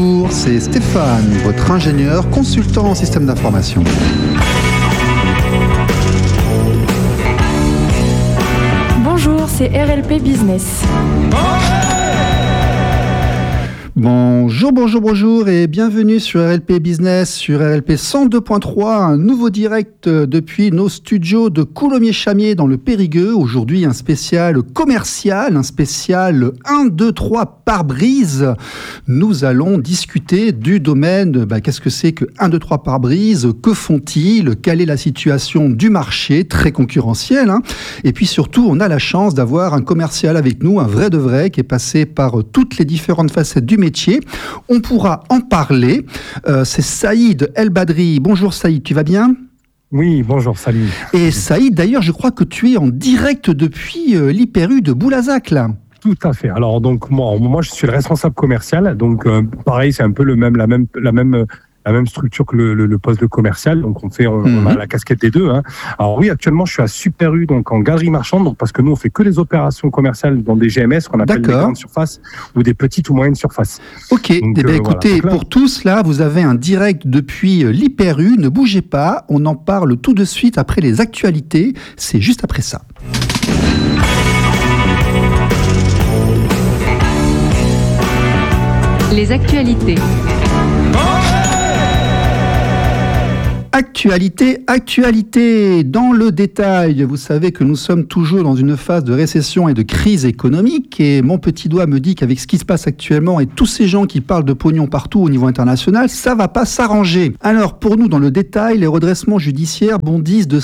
Bonjour, c'est Stéphane, votre ingénieur consultant en système d'information. Bonjour, c'est RLP Business. Bonjour et bienvenue sur RLP Business, sur RLP 102.3, un nouveau direct depuis nos studios de Coulommiers-Chamiers dans le Périgueux. Aujourd'hui, un spécial commercial, un spécial 1, 2, 3 pare-brise. Nous allons discuter du domaine, qu'est-ce que c'est que 1, 2, 3 pare-brise, que font-ils, quelle est la situation du marché, très concurrentiel. Et puis surtout, on a la chance d'avoir un commercial avec nous, un vrai de vrai, qui est passé par toutes les différentes facettes du métier. On pourra en parler. C'est Saïd El Badri. Bonjour Saïd, tu vas bien ? Oui, bonjour, salut. Et Saïd, d'ailleurs, je crois que tu es en direct depuis l'Hyper-U de Boulazac, là. Tout à fait. Alors, donc, moi, je suis le responsable commercial. Donc, pareil, c'est un peu la même structure que le poste de commercial. Donc, on a la casquette des deux. Alors oui, actuellement, je suis à Super U, donc en galerie marchande, donc parce que nous, on fait que les opérations commerciales dans des GMS, qu'on appelle des grandes surfaces ou des petites ou moyennes surfaces. Ok. Donc, écoutez, voilà. Pour tous, là, vous avez un direct depuis l'Hyper-U. Ne bougez pas. On en parle tout de suite après les actualités. C'est juste après ça. Les actualités. Actualité, dans le détail, vous savez que nous sommes toujours dans une phase de récession et de crise économique et mon petit doigt me dit qu'avec ce qui se passe actuellement et tous ces gens qui parlent de pognon partout au niveau international, ça va pas s'arranger. Alors pour nous, dans le détail, les redressements judiciaires bondissent de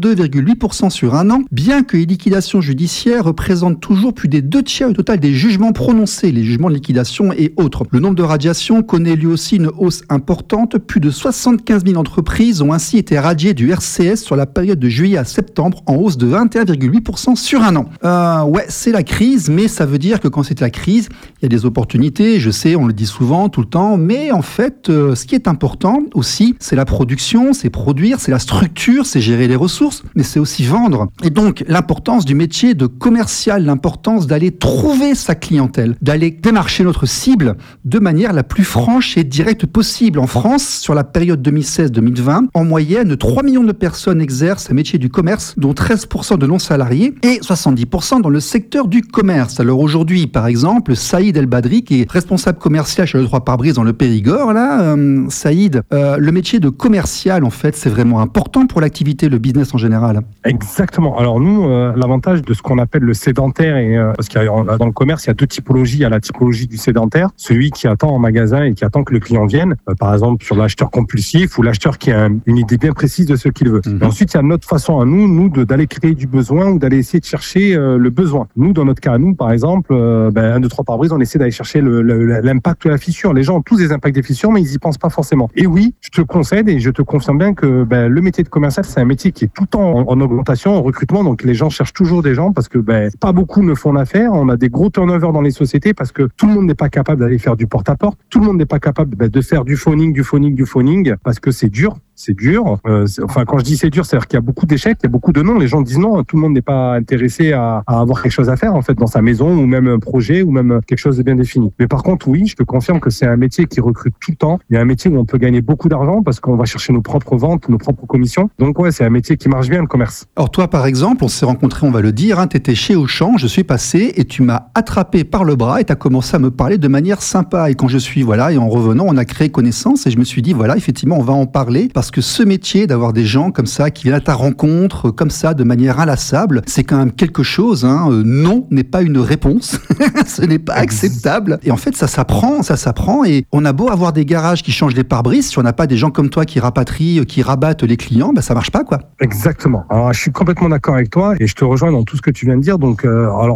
52,8% sur un an, bien que les liquidations judiciaires représentent toujours plus des 2/3 au total des jugements prononcés, les jugements de liquidation et autres. Le nombre de radiations connaît lui aussi une hausse importante, plus de 75 000 entreprises ont ainsi été radiés du RCS sur la période de juillet à septembre, en hausse de 21,8% sur un an. Ouais, c'est la crise, mais ça veut dire que quand c'est la crise, il y a des opportunités, je sais, on le dit souvent, tout le temps, mais en fait, ce qui est important aussi, c'est la production, c'est produire, c'est la structure, c'est gérer les ressources, mais c'est aussi vendre. Et donc, l'importance du métier de commercial, l'importance d'aller trouver sa clientèle, d'aller démarcher notre cible de manière la plus franche et directe possible. En France, sur la période 2016-2020, en moyenne, 3 millions de personnes exercent un métier du commerce, dont 13% de non-salariés et 70% dans le secteur du commerce. Alors aujourd'hui, par exemple, Saïd El Badri, qui est responsable commercial chez le 3 pare-brise dans le Périgord, là, Saïd, le métier de commercial, en fait, c'est vraiment important pour l'activité, le business en général. Exactement. Alors nous, l'avantage de ce qu'on appelle le sédentaire, parce qu'il y a, dans le commerce, il y a deux typologies. Il y a la typologie du sédentaire, celui qui attend en magasin et qui attend que le client vienne, par exemple sur l'acheteur compulsif ou l'acheteur qui a une idée bien précise de ce qu'il veut. Et ensuite, il y a notre façon à nous d'aller créer du besoin ou d'aller essayer de chercher le besoin. Nous, dans notre cas, par exemple, 1, 2, 3 pare-brise, on essaie d'aller chercher l'impact de la fissure. Les gens ont tous des impacts des fissures, mais ils y pensent pas forcément. Et oui, je te concède et je te confirme bien que le métier de commercial, c'est un métier qui est tout le temps en augmentation, en recrutement. Donc, les gens cherchent toujours des gens parce que pas beaucoup ne font l'affaire. On a des gros turnovers dans les sociétés parce que tout le monde n'est pas capable d'aller faire du porte-à-porte. Tout le monde n'est pas capable de faire du phoning parce que c'est dur. C'est dur. Enfin, quand je dis c'est dur, c'est-à-dire qu'il y a beaucoup d'échecs, il y a beaucoup de non. Les gens disent non. Tout le monde n'est pas intéressé à avoir quelque chose à faire, en fait, dans sa maison, ou même un projet, ou même quelque chose de bien défini. Mais par contre, oui, je te confirme que c'est un métier qui recrute tout le temps. Il y a un métier où on peut gagner beaucoup d'argent parce qu'on va chercher nos propres ventes, nos propres commissions. Donc, ouais, c'est un métier qui marche bien, le commerce. Alors, toi, par exemple, on s'est rencontrés, on va le dire, tu étais chez Auchan, je suis passé et tu m'as attrapé par le bras et tu as commencé à me parler de manière sympa. Et quand je suis, et en revenant, on a créé connaissance et je me suis dit, effectivement, on va en parler parce que ce métier d'avoir des gens comme ça qui viennent à ta rencontre, comme ça, de manière inlassable, c'est quand même quelque chose. Non n'est pas une réponse. Ce n'est pas acceptable. Et en fait, ça s'apprend. Et on a beau avoir des garages qui changent les pare-brises, si on n'a pas des gens comme toi qui rapatrient, qui rabattent les clients, ça marche pas, quoi. Exactement. Alors, je suis complètement d'accord avec toi et je te rejoins dans tout ce que tu viens de dire. Donc,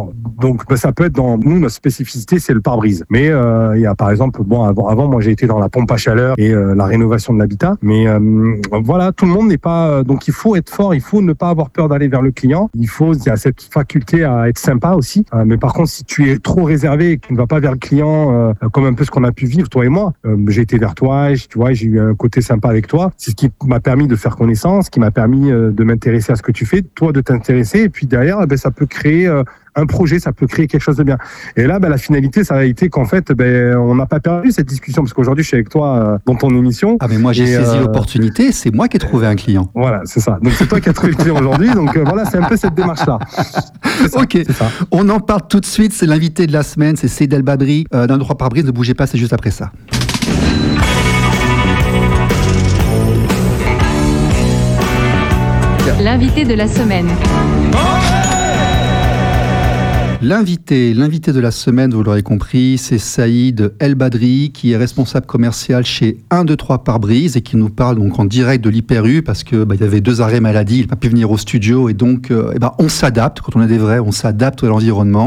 ça peut être dans nous, notre spécificité, c'est le pare-brise. Mais il y a, par exemple, avant, moi, j'ai été dans la pompe à chaleur et la rénovation de l'habitat. Mais voilà, tout le monde n'est pas... Donc, il faut être fort, il faut ne pas avoir peur d'aller vers le client. Il y a cette faculté à être sympa aussi. Mais par contre, si tu es trop réservé et que tu ne vas pas vers le client, comme un peu ce qu'on a pu vivre, toi et moi, j'ai été vers toi, j'ai eu un côté sympa avec toi. C'est ce qui m'a permis de faire connaissance, qui m'a permis de m'intéresser à ce que tu fais, toi de t'intéresser. Et puis derrière, ça peut créer... un projet, ça peut créer quelque chose de bien. Et là, la finalité, ça a été qu'en fait, on n'a pas perdu cette discussion, parce qu'aujourd'hui, je suis avec toi dans ton émission. Ah mais moi, j'ai saisi l'opportunité, c'est moi qui ai trouvé un client. Voilà, c'est ça. Donc c'est toi qui as trouvé le client aujourd'hui, donc voilà, c'est un peu cette démarche-là. Ok, on en parle tout de suite, c'est l'invité de la semaine, c'est Saïd El Badri, d'un droit par brise, ne bougez pas, c'est juste après ça. L'invité de la semaine. L'invité de la semaine, vous l'aurez compris, c'est Saïd El Badri, qui est responsable commercial chez 1, 2, 3 pare-brise et qui nous parle donc en direct de l'Hyper-U parce que il y avait 2 arrêts maladie, il n'a pas pu venir au studio et donc on s'adapte, quand on est des vrais, on s'adapte à l'environnement.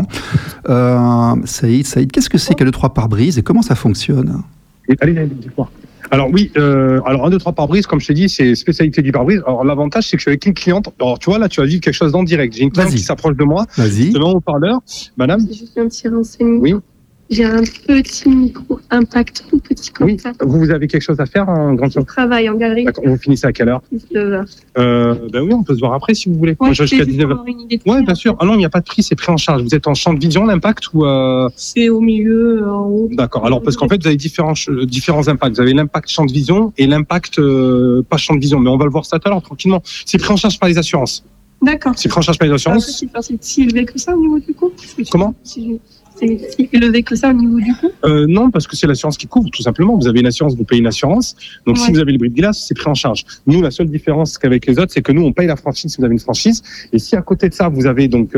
Saïd, qu'est-ce que c'est qu'un 2, 3 pare-brise et comment ça fonctionne ? Allez, dis-moi. Alors oui, 1, 2, 3 pare-brise, comme je t'ai dit, c'est spécialité du pare-brise. Alors l'avantage, c'est que je suis avec une cliente. Alors tu vois, là, tu vas vivre quelque chose en direct. J'ai une cliente qui s'approche de moi. Vas-y. Devant au parleur. Madame. C'est juste un petit renseignement. Oui. J'ai un petit micro impact, tout petit comme ça. Vous avez quelque chose à faire en grande Je travaille en galerie. D'accord. Vous finissez à quelle heure? 19h. Oui, on peut se voir après si vous voulez. Moi, je jusqu'à 19h. Oui, bien sûr. Ah non, il n'y a pas de prix, c'est pris en charge. Vous êtes en champ de vision, l'impact ou C'est au milieu, en haut. D'accord. Alors parce qu'en fait, vous avez différents impacts. Vous avez l'impact champ de vision et l'impact pas champ de vision. Mais on va le voir ça tout à l'heure tranquillement. C'est pris en charge par les assurances. D'accord. C'est pris en charge par les assurances. C'est si élevé que ça au niveau du coût? Comment? C'est si élevé que ça au niveau du coût? Non, parce que c'est l'assurance qui couvre, tout simplement. Vous avez une assurance, vous payez une assurance. Donc, si vous avez le bris de glace, c'est pris en charge. Nous, la seule différence qu'avec les autres, c'est que nous, on paye la franchise si vous avez une franchise. Et si à côté de ça, vous avez donc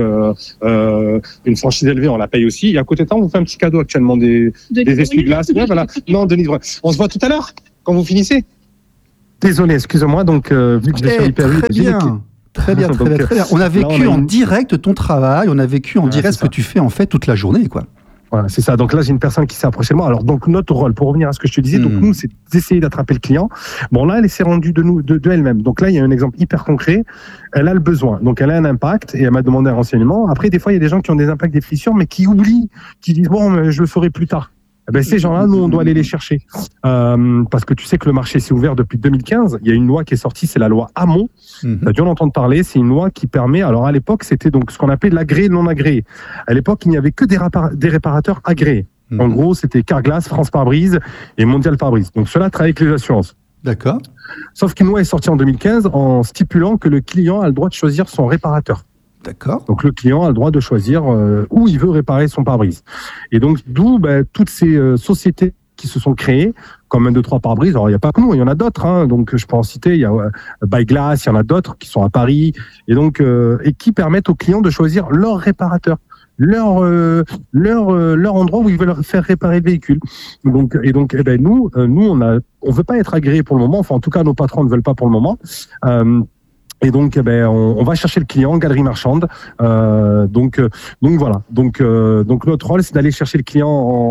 une franchise élevée, on la paye aussi. Et à côté de ça, on vous fait un petit cadeau actuellement des essuie-glaces. Ouais, voilà. Non, de livre. On se voit tout à l'heure, quand vous finissez. Désolé, excusez-moi. Donc, vu que je suis hyper vite, Très bien. On a vécu en direct ton travail, on a vécu en direct ce que tu fais en fait toute la journée, quoi. Voilà, c'est ça. Donc là, j'ai une personne qui s'est approchée de moi. Alors, donc, notre rôle, pour revenir à ce que je te disais, donc nous, c'est d'essayer d'attraper le client. Bon, là, elle s'est rendue de elle-même. Donc là, il y a un exemple hyper concret. Elle a le besoin. Donc, elle a un impact et elle m'a demandé un renseignement. Après, des fois, il y a des gens qui ont des impacts des fissures, mais qui oublient, qui disent, bon, je le ferai plus tard. Ces gens-là, nous, on doit aller les chercher. Parce que tu sais que le marché s'est ouvert depuis 2015. Il y a une loi qui est sortie, c'est la loi Hamon. Tu as dû en entendre parler. C'est une loi qui permet... Alors, à l'époque, c'était donc ce qu'on appelait l'agréé non agréé. À l'époque, il n'y avait que des réparateurs agréés. En gros, c'était Carglass, France Pare-Brise et Mondial Pare-Brise. Donc, cela travaille avec les assurances. D'accord. Sauf qu'une loi est sortie en 2015 en stipulant que le client a le droit de choisir son réparateur. D'accord. Donc le client a le droit de choisir où il veut réparer son pare-brise. Et donc d'où toutes ces sociétés qui se sont créées, comme 1, 2, 3 pare-brise. Alors il n'y a pas que nous, il y en a d'autres. Hein. Donc je peux en citer, il y a By Glass, il y en a d'autres qui sont à Paris, et donc et qui permettent aux clients de choisir leur réparateur, leur endroit où ils veulent faire réparer le véhicule. Donc nous on veut pas être agréé pour le moment. Enfin en tout cas nos patrons ne veulent pas pour le moment. Et donc, on va chercher le client en galerie marchande. Donc voilà. Donc notre rôle, c'est d'aller chercher le client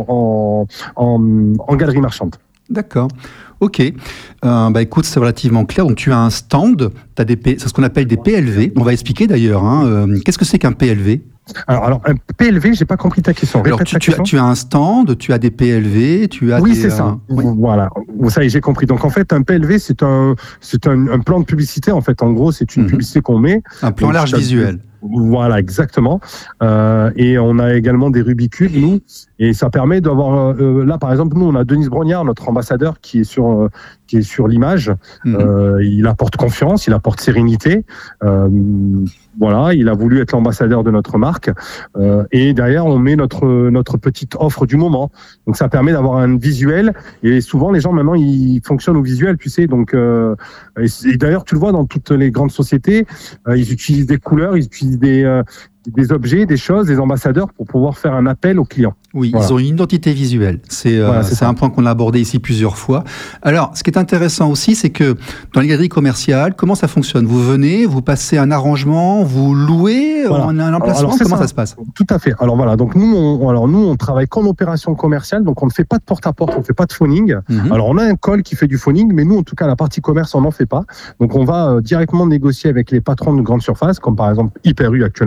en galerie marchande. D'accord. Ok. Écoute, c'est relativement clair. Donc, tu as un stand. C'est ce qu'on appelle des PLV. On va expliquer d'ailleurs. Qu'est-ce que c'est qu'un PLV ? Alors, un PLV, j'ai pas compris ta question. Alors, tu as un stand, tu as des PLV, tu as Oui, c'est ça. Voilà. Vous savez, j'ai compris. Donc, en fait, un PLV, c'est un plan de publicité. En fait, en gros, c'est une publicité qu'on met. Un plan large visuel. Voilà, exactement. Et on a également des rubicules, nous. Et ça permet d'avoir... là, par exemple, nous, on a Denis Brognard, notre ambassadeur, qui est sur l'image. Il apporte confiance, il apporte sérénité. Voilà, il a voulu être l'ambassadeur de notre marque. Et derrière, on met notre petite offre du moment. Donc, ça permet d'avoir un visuel. Et souvent, les gens, maintenant, ils fonctionnent au visuel, tu sais. Donc, et d'ailleurs, tu le vois dans toutes les grandes sociétés, ils utilisent des couleurs, ils utilisent des objets, des choses, des ambassadeurs pour pouvoir faire un appel aux clients. Oui, voilà. Ils ont une identité visuelle. C'est un point qu'on a abordé ici plusieurs fois. Alors, ce qui est intéressant aussi, c'est que dans les galeries commerciales, comment ça fonctionne ? Vous venez, vous passez un arrangement, vous louez un emplacement, comment ça se passe ? Tout à fait. Alors voilà, donc nous, on travaille qu'en opération commerciale, donc on ne fait pas de porte-à-porte, on ne fait pas de phoning. Alors on a un call qui fait du phoning, mais nous, en tout cas, la partie commerce, on n'en fait pas. Donc on va directement négocier avec les patrons de grandes surfaces, comme par exemple Hyper-U actuellement où on est.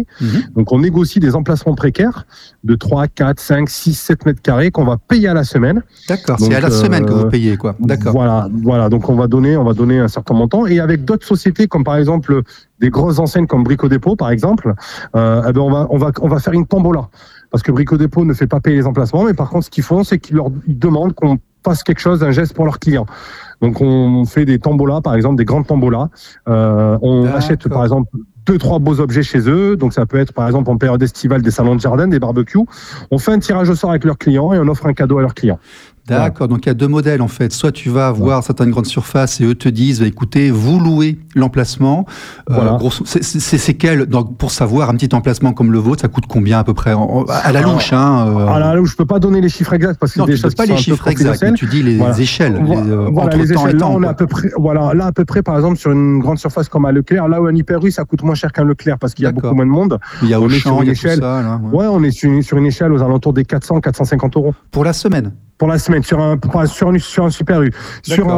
Donc on négocie des emplacements précaires de 3, 4, 5, 6, 7 mètres carrés qu'on va payer à la semaine. D'accord, c'est à la semaine que vous payez, quoi. D'accord. Voilà. Donc on va donner un certain montant. Et avec d'autres sociétés, comme par exemple des grosses enseignes comme Brico Dépôt, par exemple, on va faire une tombola. Parce que Brico Dépôt ne fait pas payer les emplacements, mais par contre, ce qu'ils font, c'est qu'ils demandent qu'on fasse quelque chose, un geste pour leurs clients. Donc on fait des tombolas, par exemple, des grandes tombolas. On achète, par exemple, 2-3 beaux objets chez eux. Donc ça peut être, par exemple, en période estivale, des salons de jardin, des barbecues. On fait un tirage au sort avec leurs clients et on offre un cadeau à leurs clients. D'accord, donc il y a deux modèles en fait. Soit tu vas voir certaines grandes surfaces et eux te disent, écoutez, vous louez l'emplacement. C'est quel, donc, pour savoir un petit emplacement comme le vôtre, ça coûte combien à peu près à la louche À la louche, je peux pas donner les chiffres exacts parce que non, tu ne peux pas les chiffres exacts, mais tu dis les échelles. Les échelles. Là, on est à peu près, par exemple, sur une grande surface comme à Leclerc, là où un Hyper U, ça coûte moins cher qu'un Leclerc parce qu'il y a beaucoup moins de monde. Il y a Auchan, il y a tout ça. Là, on est sur une échelle aux alentours des 400-450 €. Pour la semaine. Pour la semaine, sur un Super U. Sur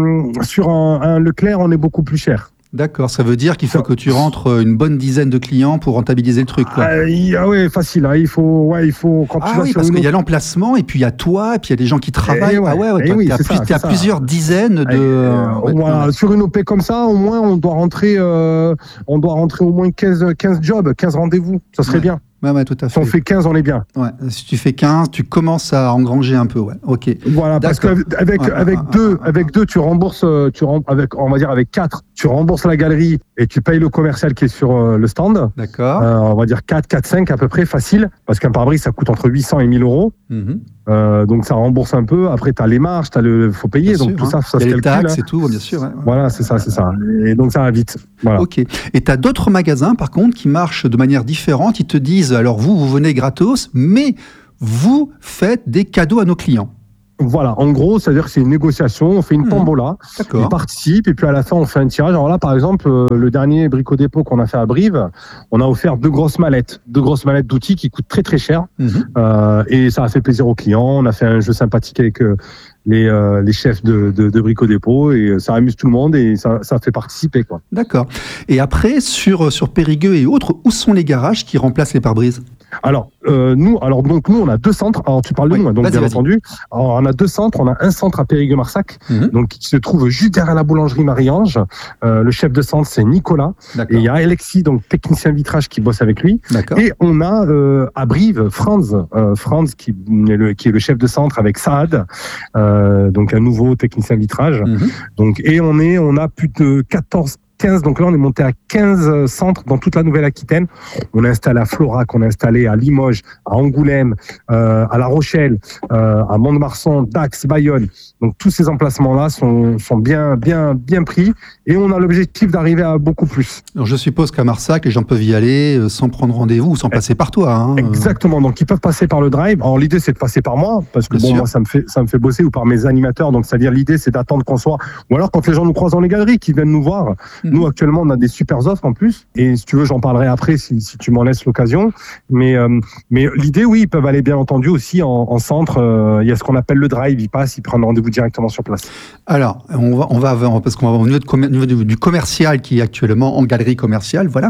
un Leclerc, on est beaucoup plus cher. D'accord, ça veut dire qu'il faut que tu rentres une bonne dizaine de clients pour rentabiliser le truc, quoi. Oui, facile. Il faut quand tu vas sur parce qu'il y a l'emplacement et puis il y a toi et puis il y a des gens qui travaillent. Il y a plusieurs dizaines de. Sur une OP comme ça, au moins on doit rentrer au moins 15 jobs, 15 rendez-vous. Ça serait bien. Ouais, tout à fait. Si on fait 15, on est bien. Ouais, si tu fais 15, tu commences à engranger un peu, ouais. Ok. Voilà, parce qu'avec deux, tu rembourses, avec 4, tu rembourses la galerie et tu payes le commercial qui est sur le stand. D'accord. On va dire 4, 5 à peu près, facile, parce qu'un pare-brise, ça coûte entre 800 et 1000 €. Donc ça rembourse un peu. Après, tu as les marges, faut payer. Bien donc sûr, tout ça se calcule. Les taxes et tout, bien sûr. Ouais. Voilà, c'est ça. Et donc ça va vite. Voilà. Ok. Et tu as d'autres magasins, par contre, qui marchent de manière différente. Ils te disent, alors vous venez gratos, mais vous faites des cadeaux à nos clients. Voilà, en gros, c'est-à-dire que c'est une négociation, on fait une tombola, ils participent et puis à la fin on fait un tirage. Alors là, par exemple, le dernier Brico Dépôt qu'on a fait à Brive, on a offert deux grosses mallettes d'outils qui coûtent très très cher et ça a fait plaisir aux clients. On a fait un jeu sympathique avec les chefs de Brico Dépôt et ça amuse tout le monde et ça fait participer, quoi. D'accord. Et après, sur Périgueux et autres, où sont les garages qui remplacent les pare-brises ? Alors, nous, on a 2 centres. Alors, tu parles de nous, donc bien entendu. Alors, on a 2 centres. On a un centre à Périgueux-Marsac, donc qui se trouve juste derrière la boulangerie Marie-Ange. Le chef de centre, c'est Nicolas. Et il y a Alexis, donc technicien vitrage, qui bosse avec lui. Et on a à Brive Franz qui est le chef de centre avec Saad, donc un nouveau technicien vitrage. Donc, et on a plus de 15, donc là on est monté à 15 centres dans toute la Nouvelle-Aquitaine. On est installé à Florac, on est installé à Limoges, à Angoulême, à La Rochelle, à Mont-de-Marsan, Dax, Bayonne. Donc tous ces emplacements-là sont bien pris et on a l'objectif d'arriver à beaucoup plus. Alors je suppose qu'à Marsac, les gens peuvent y aller sans prendre rendez-vous ou sans passer par toi. Hein. Exactement, donc ils peuvent passer par le drive. Alors l'idée c'est de passer par moi, parce que moi ça me fait bosser, ou par mes animateurs. Donc c'est-à-dire l'idée c'est d'attendre qu'on soit, ou alors quand les gens nous croisent dans les galeries, qu'ils viennent nous voir. Nous, actuellement, on a des super offres en plus. Et si tu veux, j'en parlerai après si tu m'en laisses l'occasion. Mais l'idée, oui, ils peuvent aller bien entendu aussi en centre. Il y a ce qu'on appelle le drive. Ils passent, ils prennent rendez-vous directement sur place. Alors, on va parce qu'on va au niveau du commercial qui est actuellement en galerie commerciale. Voilà.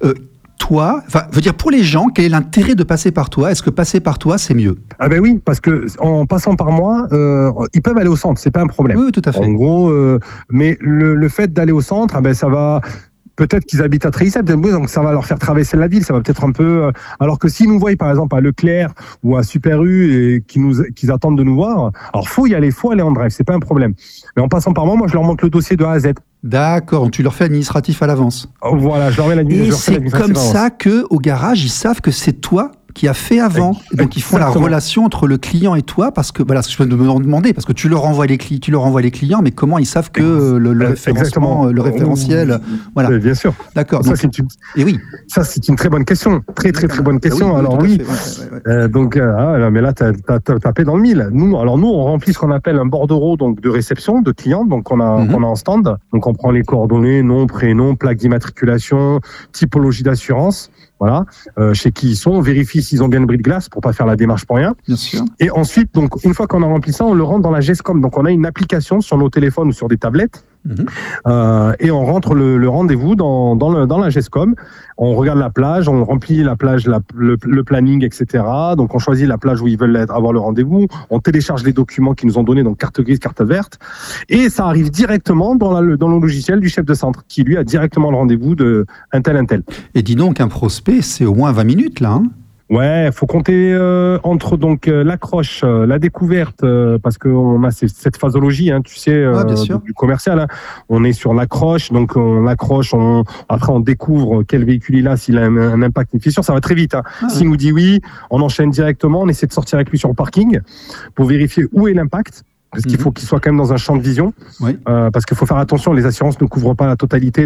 Toi, pour les gens, quel est l'intérêt de passer par toi ? Est-ce que passer par toi, c'est mieux ? Ah ben oui, parce que en passant par moi, ils peuvent aller au centre, c'est pas un problème. Oui, tout à fait. En gros, mais le fait d'aller au centre, ça va. Peut-être qu'ils habitent à Tréissat, donc ça va leur faire traverser la ville, ça va peut-être un peu. Alors que s'ils nous voient, par exemple, à Leclerc ou à Super U et qu'ils attendent de nous voir, alors faut y aller, faut aller en drive, c'est pas un problème. Mais en passant par moi, je leur montre le dossier de A à Z. D'accord, donc tu leur fais administratif à l'avance. Voilà, je leur mets l'administratif. Et c'est comme ça que au garage, ils savent que c'est toi qui a fait avant. Donc ils font la relation entre le client et toi, parce que voilà, ce que je peux me demander, parce que tu leur envoies les clients, mais comment ils savent que le référencement, le référentiel, voilà. Bien sûr. D'accord. Ça, donc, c'est une très bonne question, très bonne question. Alors oui. Donc mais là t'as tapé dans le mille. Nous, on remplit ce qu'on appelle un bordereau donc de réception de clients, donc qu'on a en stand. Donc on prend les coordonnées, nom, prénom, plaque d'immatriculation, typologie d'assurance. Voilà, chez qui ils sont, on vérifie s'ils ont bien le bris de glace pour pas faire la démarche pour rien. Bien sûr. Et ensuite, donc une fois qu'on a rempli ça, on le rentre dans la GESCOM. Donc on a une application sur nos téléphones ou sur des tablettes Et on rentre le rendez-vous dans la GESCOM. On regarde la plage, on remplit la plage, le planning, etc. Donc on choisit la plage où ils veulent avoir le rendez-vous. On télécharge les documents qu'ils nous ont donnés, donc carte grise, carte verte. Et ça arrive directement dans le logiciel du chef de centre, qui lui a directement le rendez-vous de un tel. Et dis donc, un prospect, c'est au moins 20 minutes là, hein? Ouais, faut compter entre donc l'accroche, la découverte, parce qu'on a cette phasologie, hein, tu sais, du commercial. Hein. On est sur l'accroche, donc on accroche, après on découvre quel véhicule il a, s'il a un impact, une fissure, ça va très vite. Hein. S'il nous dit oui, on enchaîne directement, on essaie de sortir avec lui sur le parking pour vérifier où est l'impact. Parce qu'il faut qu'il soit quand même dans un champ de vision, parce qu'il faut faire attention, les assurances ne couvrent pas la totalité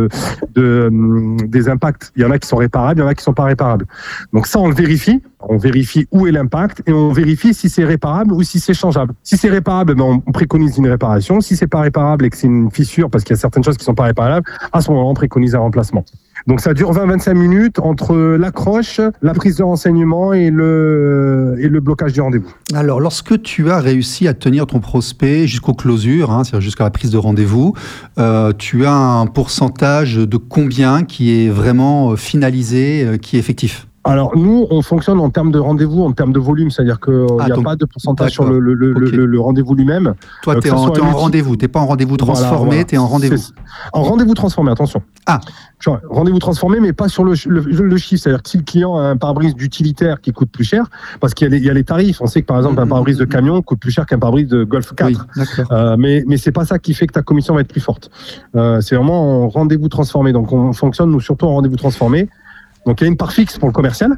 des impacts. Il y en a qui sont réparables, il y en a qui sont pas réparables. Donc ça, on le vérifie. On vérifie où est l'impact et on vérifie si c'est réparable ou si c'est changeable. Si c'est réparable, on préconise une réparation. Si c'est pas réparable et que c'est une fissure, parce qu'il y a certaines choses qui sont pas réparables, à ce moment-là, on préconise un remplacement. Donc ça dure 20-25 minutes entre l'accroche, la prise de renseignement et le blocage du rendez-vous. Alors, lorsque tu as réussi à tenir ton prospect jusqu'aux closures, hein, c'est-à-dire jusqu'à la prise de rendez-vous, tu as un pourcentage de combien qui est vraiment finalisé, qui est effectif ? Alors, nous, on fonctionne en termes de rendez-vous, en termes de volume, c'est-à-dire qu'il n'y a pas de pourcentage sur le rendez-vous lui-même. Toi, tu es en rendez-vous, tu n'es pas en rendez-vous transformé, tu es en rendez-vous. En rendez-vous transformé, attention. Rendez-vous transformé, mais pas sur le chiffre. C'est-à-dire que si le client a un pare-brise d'utilitaire qui coûte plus cher, parce qu'il y a les tarifs, on sait que par exemple, un pare-brise de camion coûte plus cher qu'un pare-brise de Golf 4. Oui, mais c'est pas ça qui fait que ta commission va être plus forte. C'est vraiment en rendez-vous transformé. Donc, on fonctionne, nous, surtout en rendez-vous transformé. Donc il y a une part fixe pour le commercial,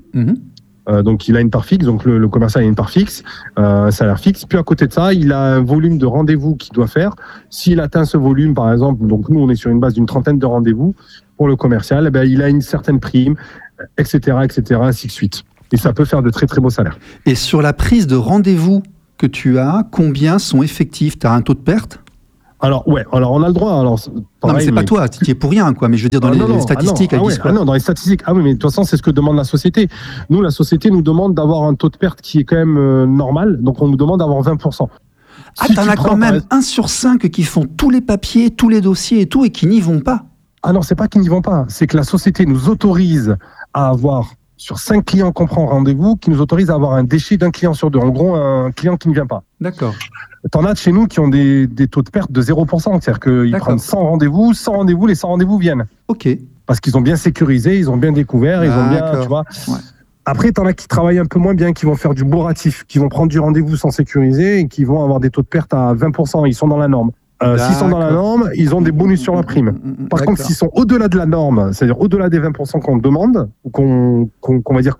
donc il a une part fixe, donc le commercial a une part fixe, salaire fixe. Puis à côté de ça, il a un volume de rendez-vous qu'il doit faire. S'il atteint ce volume, par exemple, donc nous on est sur une base d'une trentaine de rendez-vous pour le commercial, il a une certaine prime, etc., ainsi de suite. Et ça peut faire de très très beaux salaires. Et sur la prise de rendez-vous que tu as, combien sont effectifs ? Tu as un taux de perte ? Alors on a le droit. Alors non, mais c'est pas toi, tu es pour rien, quoi. Mais je veux dire dans les statistiques. Dans les statistiques. Ah oui, mais de toute façon, c'est ce que demande la société. Nous, la société nous demande d'avoir un taux de perte qui est quand même normal. Donc, on nous demande d'avoir 20%. T'en as quand même 1 sur 5 qui font tous les papiers, tous les dossiers et tout, et qui n'y vont pas. Ah non, c'est pas qu'ils n'y vont pas. C'est que la société nous autorise à avoir, sur 5 clients qu'on prend rendez-vous, qui nous autorise à avoir un déchet d'un client sur 2. En gros, un client qui ne vient pas. D'accord. T'en as de chez nous qui ont des taux de perte de 0%. C'est-à-dire qu'ils prennent 100 rendez-vous, les 100 rendez-vous viennent. Ok. Parce qu'ils ont bien sécurisé, ils ont bien découvert, ils ont bien, tu vois. Ouais. Après, t'en as qui travaillent un peu moins bien, qui vont faire du bourratif, qui vont prendre du rendez-vous sans sécuriser et qui vont avoir des taux de perte à 20%. Ils sont dans la norme. S'ils sont dans la norme, ils ont des bonus sur la prime. Par contre, s'ils sont au-delà de la norme, c'est-à-dire au-delà des 20% qu'on demande, ou qu'on va dire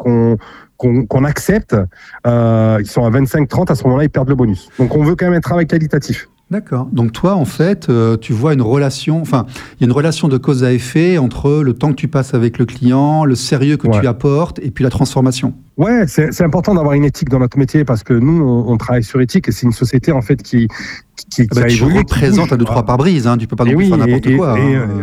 qu'on accepte, ils sont à 25-30, à ce moment-là, ils perdent le bonus. Donc, on veut quand même un travail qualitatif. D'accord. Donc toi, en fait, tu vois une relation, il y a une relation de cause à effet entre le temps que tu passes avec le client, le sérieux que tu apportes, et puis la transformation. Ouais, c'est important d'avoir une éthique dans notre métier parce que nous, on travaille sur éthique et c'est une société en fait qui tu représentes un 2-3 pare-brise, hein, tu peux pas non plus faire n'importe quoi.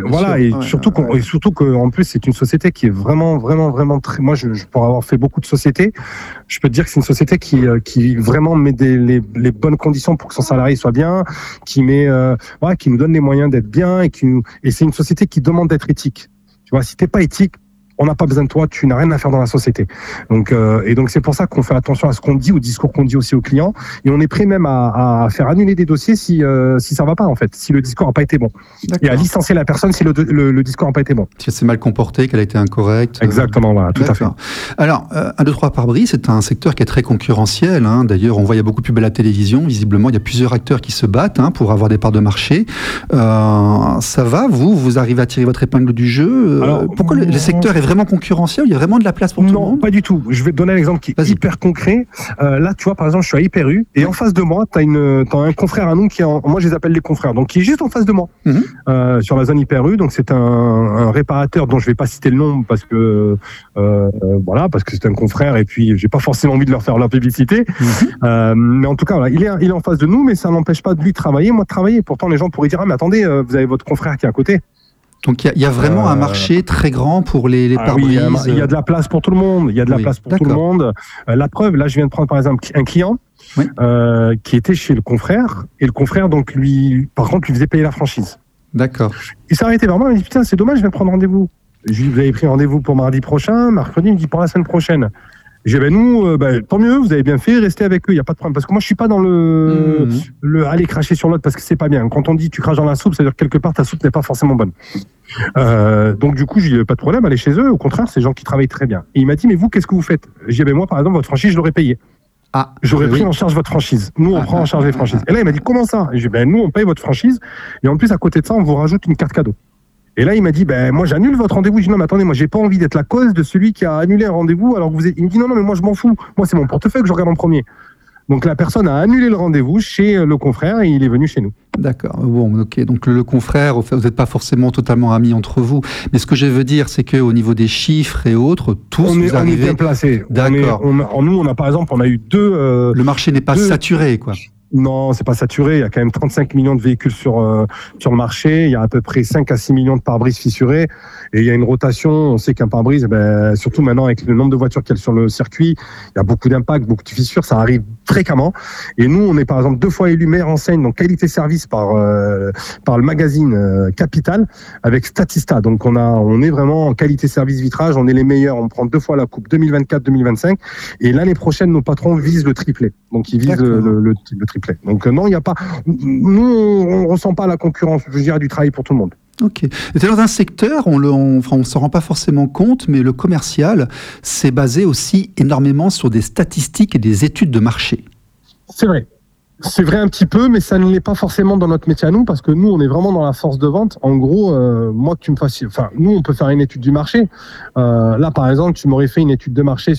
Surtout qu'en plus c'est une société qui est vraiment très. Moi, pour avoir fait beaucoup de sociétés, je peux te dire que c'est une société qui vraiment met les bonnes conditions pour que son salarié soit bien, qui nous donne les moyens d'être bien et c'est une société qui demande d'être éthique. Tu vois, si t'es pas éthique, on n'a pas besoin de toi, tu n'as rien à faire dans la société. Donc c'est pour ça qu'on fait attention à ce qu'on dit, au discours qu'on dit aussi aux clients, et on est prêt même à faire annuler des dossiers si ça va pas en fait, si le discours n'a pas été bon, et à licencier la personne si le discours n'a pas été bon. Si elle s'est mal comportée, qu'elle a été incorrecte. Exactement, voilà, tout à fait. Alors, 1, 2, 3 pare-brise, c'est un secteur qui est très concurrentiel. Hein. D'ailleurs, on voit il y a beaucoup de pubs à la télévision. Visiblement, il y a plusieurs acteurs qui se battent pour avoir des parts de marché. Ça va, vous arrivez à tirer votre épingle du jeu. Alors, pourquoi le secteur est vraiment concurrentiel? Il y a vraiment de la place pour tout le monde? Non, pas du tout. Je vais te donner un exemple qui est hyper concret. Là, tu vois, par exemple, je suis à Hyper U et en face de moi, t'as un confrère à nous moi, je les appelle les confrères, donc qui est juste en face de moi, sur la zone Hyper U. Donc, c'est un réparateur dont je vais pas citer le nom parce que parce que c'est un confrère et puis j'ai pas forcément envie de leur faire leur publicité. Mais en tout cas, voilà, il est en face de nous, mais ça n'empêche pas de lui de travailler, moi de travailler. Pourtant, les gens pourraient dire mais attendez, vous avez votre confrère qui est à côté. Donc il y a vraiment un marché très grand pour les pare-brises. Oui, il y a de la place pour tout le monde. Il y a de la place pour tout le monde. La preuve, là, je viens de prendre par exemple un client qui était chez le confrère et le confrère donc lui, par contre, lui faisait payer la franchise. D'accord. Il s'est arrêté vers moi, il m'a dit putain, c'est dommage, je viens de prendre rendez-vous. Je lui ai dit, vous avez pris rendez-vous pour mardi prochain, mercredi, il me dit pour la semaine prochaine. J'ai dit, nous, tant mieux, vous avez bien fait, restez avec eux, il n'y a pas de problème. Parce que moi, je suis pas dans le aller cracher sur l'autre parce que c'est pas bien. Quand on dit tu craches dans la soupe, c'est-à-dire que quelque part, ta soupe n'est pas forcément bonne. Donc, du coup, j'ai dit, pas de problème, allez chez eux. Au contraire, c'est des gens qui travaillent très bien. Et il m'a dit, mais vous, qu'est-ce que vous faites? J'ai dit, moi, par exemple, votre franchise, je l'aurais payé. Ah, J'aurais pris en charge votre franchise. Nous, on prend en charge les franchises. Et là, il m'a dit, comment ça? J'ai dit, nous, on paye votre franchise. Et en plus, à côté de ça, on vous rajoute une carte cadeau. Et là, il m'a dit, moi, j'annule votre rendez-vous. Je dis, non, mais attendez, moi, j'ai pas envie d'être la cause de celui qui a annulé un rendez-vous. Alors, il me dit, non, mais moi, je m'en fous. Moi, c'est mon portefeuille que je regarde en premier. Donc, la personne a annulé le rendez-vous chez le confrère et il est venu chez nous. D'accord. Bon, ok. Donc, le confrère, vous n'êtes pas forcément totalement amis entre vous. Mais ce que je veux dire, c'est qu'au niveau des chiffres et autres, tous vous arrivez... On est bien placés. D'accord. Nous, on a, par exemple, on a eu deux... le marché n'est pas saturé, quoi. Non, c'est pas saturé. Il y a quand même 35 millions de véhicules sur le marché. Il y a à peu près 5 à 6 millions de pare-brise fissurés. Et il y a une rotation. On sait qu'un pare-brise, surtout maintenant avec le nombre de voitures qu'il y a sur le circuit, il y a beaucoup d'impacts, beaucoup de fissures. Ça arrive fréquemment. Et nous, on est par exemple 2 fois élu meilleure enseigne, donc qualité-service par le magazine Capital avec Statista. Donc on est vraiment en qualité-service vitrage. On est les meilleurs. On prend 2 fois la coupe 2024-2025. Et l'année prochaine, nos patrons visent le triplé. Donc ils visent le triplé. Donc non, il n'y a pas. Nous, on ressent pas la concurrence. Je dirais du travail pour tout le monde. Ok. Et dans un secteur, on s'en rend pas forcément compte, mais le commercial, c'est basé aussi énormément sur des statistiques et des études de marché. C'est vrai. C'est vrai un petit peu, mais ça ne l'est pas forcément dans notre métier à nous, parce que nous, on est vraiment dans la force de vente. En gros, moi, que tu me fasses, nous, on peut faire une étude du marché. Là, par exemple, j'aurais fait une étude de marché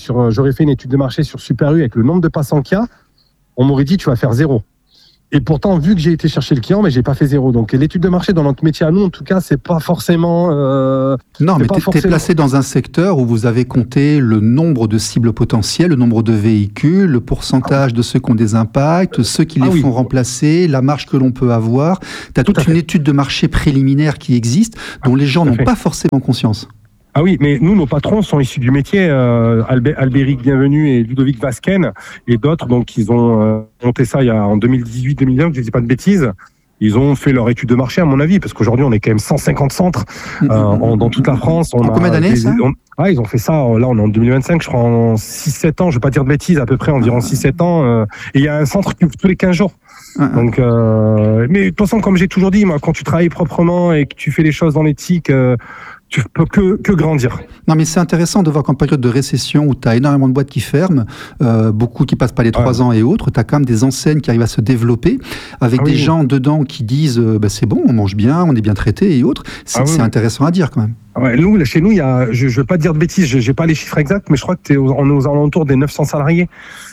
sur Super U avec le nombre de passants qu'il y a. On m'aurait dit, tu vas faire 0. Et pourtant, vu que j'ai été chercher le client, mais j'ai pas fait 0. Donc, l'étude de marché dans notre métier à nous, en tout cas, c'est pas forcément... non, mais t'es placé dans un secteur où vous avez compté le nombre de cibles potentielles, le nombre de véhicules, le pourcentage de ceux qui ont des impacts, ceux qui les font remplacer, la marge que l'on peut avoir. Tu as toute une étude de marché préliminaire qui existe, dont les gens n'ont pas forcément conscience. Ah oui, mais nous, nos patrons sont issus du métier. Albéric Bienvenu et Ludovic Vasquen et d'autres, donc ils ont monté ça en 2018-2019, je ne dis pas de bêtises. Ils ont fait leur étude de marché, à mon avis, parce qu'aujourd'hui, on est quand même 150 centres dans toute la France. En combien d'années, ça ? Ils ont fait ça, là, on est en 2025, je crois, en 6-7 ans, je ne vais pas dire de bêtises, à peu près environ 6-7 ans. Et il y a un centre qui ouvre tous les 15 jours. Donc, mais de toute façon, comme j'ai toujours dit, moi, quand tu travailles proprement et que tu fais les choses dans l'éthique, tu peux que grandir. Non, mais c'est intéressant de voir qu'en période de récession où tu as énormément de boîtes qui ferment, beaucoup qui passent pas les 3 ans et autres, tu as quand même des enseignes qui arrivent à se développer avec des gens dedans qui disent c'est bon, on mange bien, on est bien traité et autres. C'est intéressant à dire quand même. Ouais, nous, chez nous, il y a, je veux pas dire de bêtises, j'ai pas les chiffres exacts, mais je crois que on est aux alentours des 900 salariés.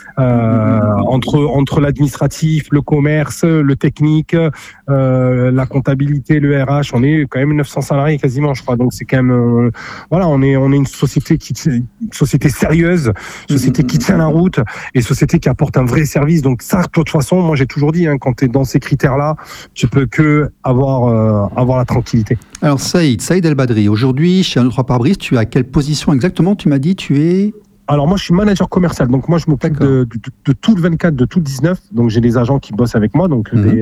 Entre l'administratif, le commerce, le technique, la comptabilité, le RH, on est quand même 900 salariés quasiment, je crois. Donc c'est quand même, on est une société sérieuse, société qui tient la route et société qui apporte un vrai service. Donc ça, de toute façon, moi j'ai toujours dit, quand tu es dans ces critères-là, tu peux que avoir la tranquillité. Alors Saïd El Badri, aujourd'hui chez 1-2-3 Pare-Brise, tu es à quelle position exactement? Tu m'as dit, tu es... Alors moi je suis manager commercial, donc moi je m'occupe de tout le 24, de tout le 19, donc j'ai des agents qui bossent avec moi, donc des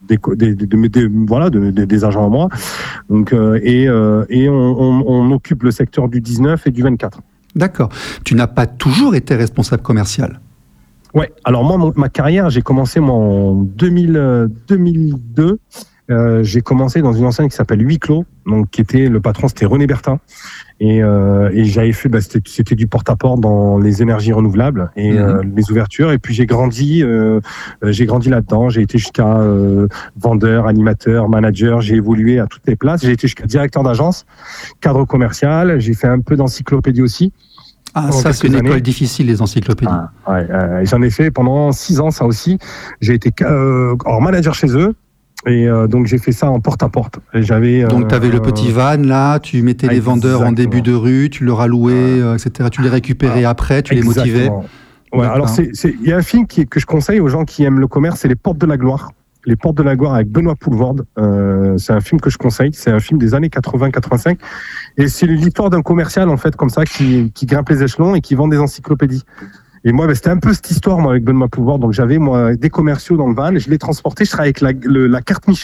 agents à moi, donc et on occupe le secteur du 19 et du 24. D'accord. Tu n'as pas toujours été responsable commercial? Ouais. Alors moi ma carrière, j'ai commencé en 2002. J'ai commencé dans une enseigne qui s'appelle Huis Clos, donc le patron c'était René Bertin. Et j'avais fait, c'était du porte-à-porte dans les énergies renouvelables et les ouvertures. Et puis j'ai grandi là-dedans. J'ai été jusqu'à vendeur, animateur, manager. J'ai évolué à toutes les places. J'ai été jusqu'à directeur d'agence, cadre commercial. J'ai fait un peu d'encyclopédie aussi. Ah, ça c'est une école difficile, les encyclopédies. J'en ai fait pendant 6 ans, ça aussi. J'ai été manager chez eux. Et donc j'ai fait ça en porte-à-porte. Donc tu avais le petit van là, tu mettais les vendeurs en début de rue, tu leur allouais, etc. Tu les récupérais après, tu les motivais. Ouais, alors il y a un film que je conseille aux gens qui aiment le commerce, c'est Les Portes de la Gloire. Les Portes de la Gloire avec Benoît Poelvoorde. C'est un film que je conseille. C'est un film des années 80-85. Et c'est l'histoire d'un commercial en fait comme ça qui grimpe les échelons et qui vend des encyclopédies. Et moi, c'était un peu cette histoire, moi, avec Benoît Poelvoorde. Donc, j'avais, moi, des commerciaux dans le van, je les transportais, je travaillais avec la carte Michelin.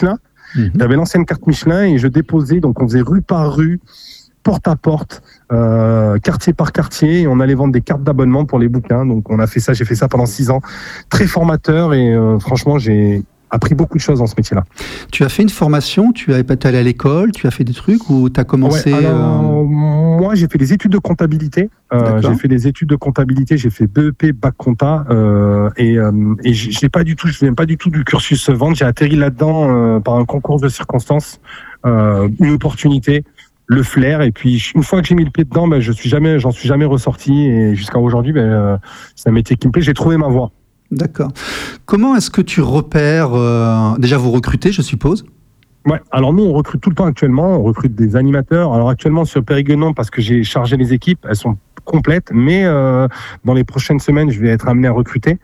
J'avais l'ancienne carte Michelin et je déposais, donc on faisait rue par rue, porte à porte, quartier par quartier, et on allait vendre des cartes d'abonnement pour les bouquins. Donc j'ai fait ça pendant 6 ans. Très formateur et franchement, j'ai appris beaucoup de choses dans ce métier-là. Tu as fait une formation, tu es allé à l'école, tu as fait des trucs ou tu as commencé... Moi, j'ai fait des études de comptabilité. J'ai fait BEP, bac compta, et je viens pas du tout du cursus vente. J'ai atterri là-dedans par un concours de circonstances, une opportunité, le flair, et puis une fois que j'ai mis le pied dedans, j'en suis jamais ressorti, et jusqu'à aujourd'hui, c'est un métier qui me plaît. J'ai trouvé ma voie. D'accord. Comment est-ce que tu repères déjà, vous recrutez, je suppose? Ouais, alors nous, on recrute tout le temps actuellement. On recrute des animateurs. Alors actuellement, sur Périgueux-non, parce que j'ai chargé les équipes, elles sont complètes. Mais dans les prochaines semaines, je vais être amené à recruter.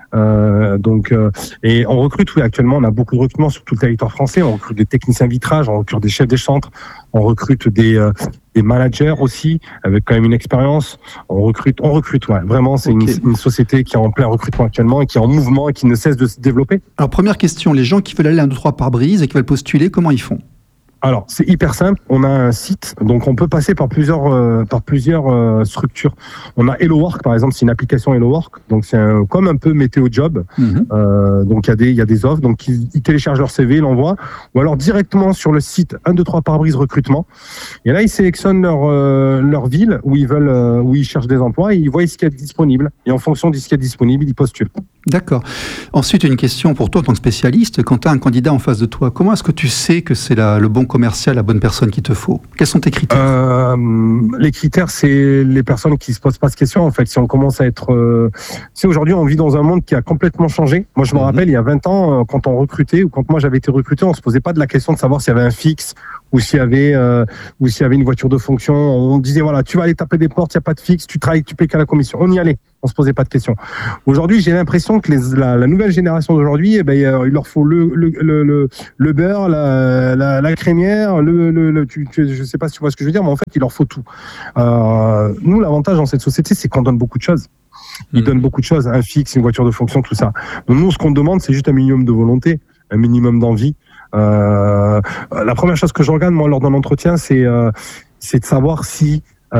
Et on recrute, oui, actuellement, on a beaucoup de recrutements sur tout le territoire français. On recrute des techniciens vitrage, on recrute des chefs des centres, on recrute des managers aussi, avec quand même une expérience. On recrute, ouais. Vraiment, c'est une société qui est en plein recrutement actuellement et qui est en mouvement et qui ne cesse de se développer. Alors, première question, les gens qui veulent aller à 1, 2, 3 pare-brise et qui veulent postuler, comment ils font? Alors, c'est hyper simple. On a un site, donc on peut passer par plusieurs structures. On a HelloWork, par exemple, c'est une application HelloWork. Donc, c'est comme un peu Météo Job. Donc, il y a des offres. Donc, ils téléchargent leur CV, ils l'envoient. Ou alors, directement sur le site 1, 2, 3 pare-brise recrutement. Et là, ils sélectionnent leur ville où ils cherchent des emplois et ils voient ce qu'il y a disponible. Et en fonction de ce qu'il y a disponible, ils postulent. D'accord. Ensuite, une question pour toi en tant que spécialiste. Quand tu as un candidat en face de toi, comment est-ce que tu sais que c'est le bon commercial, la bonne personne qu'il te faut? Quels sont tes critères? Les critères, c'est les personnes qui se posent pas de questions. En fait, si on commence à être... aujourd'hui, on vit dans un monde qui a complètement changé. Moi, je me rappelle, il y a 20 ans, quand on recrutait, ou quand moi j'avais été recruté, on se posait pas de la question de savoir s'il y avait un fixe ou s'il y avait une voiture de fonction. On disait, voilà, tu vas aller taper des portes, il n'y a pas de fixe, tu travailles, tu payes qu'à la commission. On y allait. On se posait pas de questions. Aujourd'hui, j'ai l'impression que la nouvelle génération d'aujourd'hui, il leur faut le beurre, la crémière, je sais pas si tu vois ce que je veux dire, mais en fait, il leur faut tout. Nous, l'avantage dans cette société, c'est qu'on donne beaucoup de choses. Ils donnent beaucoup de choses, un fixe, une voiture de fonction, tout ça. Donc nous, ce qu'on demande, c'est juste un minimum de volonté, un minimum d'envie. La première chose que je regarde, moi, lors d'un entretien, c'est de savoir si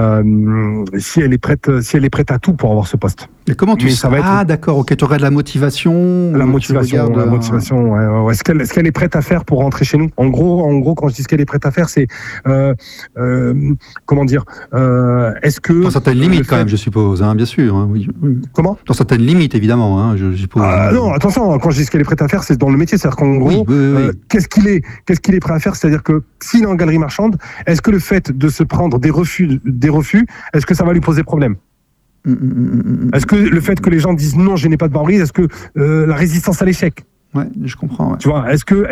elle est prête à tout pour avoir ce poste. Et comment tu sais? D'accord, ok, tu aurais de la motivation. La motivation, ouais. Est-ce qu'elle est prête à faire pour rentrer chez nous? En gros, quand je dis ce qu'elle est prête à faire, c'est comment dire, est-ce que dans certaines limites quand même, je suppose, hein, bien sûr. Hein, oui. Comment? Dans certaines limites, évidemment, hein, je suppose. Non, attention, quand je dis ce qu'elle est prête à faire, c'est dans le métier, c'est-à-dire qu'en gros, qu'est-ce qu'il est prêt à faire? C'est-à-dire que s'il est en galerie marchande, est-ce que le fait de se prendre des refus, est-ce que ça va lui poser problème? Est-ce que le fait que les gens disent non, je n'ai pas de pare-brise, est-ce que la résistance à l'échec? Ouais, je comprends. Ouais. Tu vois, est-ce que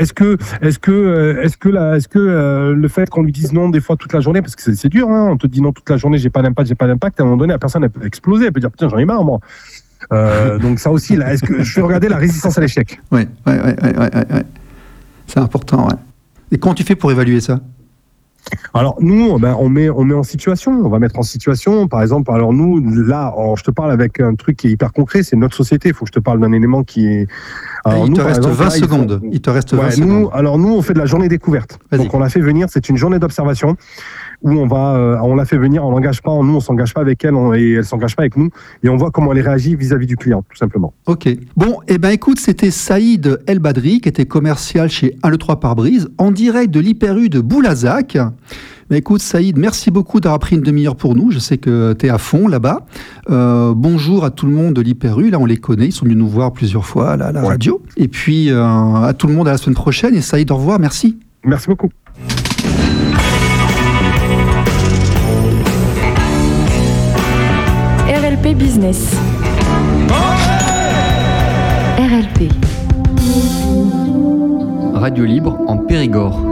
le fait qu'on lui dise non des fois toute la journée, parce que c'est dur, hein, on te dit non toute la journée, j'ai pas d'impact, à un moment donné, la personne elle peut exploser, elle peut dire putain j'en ai marre moi. Donc ça aussi, là, est-ce que je vais regarder la résistance à l'échec? Ouais. C'est important, ouais. Et comment tu fais pour évaluer ça? Alors nous, on met en situation. On va mettre en situation, par exemple. Alors nous, là, je te parle avec un truc qui est hyper concret. C'est notre société. Il faut que je te parle d'un élément qui est. Alors, il te reste 20 secondes. Il te reste 20 secondes. Alors nous, on fait de la journée découverte. Donc on l'a fait venir. C'est une journée d'observation où on l'a fait venir. On l'engage pas. Nous, on s'engage pas avec elle et elle s'engage pas avec nous. Et on voit comment elle réagit vis-à-vis du client, tout simplement. Ok. Bon, écoute, c'était Saïd El Badri qui était commercial chez 1, 2, 3 pare-brise en direct de l'Hyper U de Boulazac. Écoute, Saïd, merci beaucoup d'avoir pris une demi-heure pour nous. Je sais que tu es à fond là-bas. Bonjour à tout le monde de l'Hyper U. Là, on les connaît. Ils sont venus nous voir plusieurs fois à la radio. Et puis, à tout le monde à la semaine prochaine. Et Saïd, au revoir. Merci. Merci beaucoup. RLP Business. RLP. Radio libre en Périgord.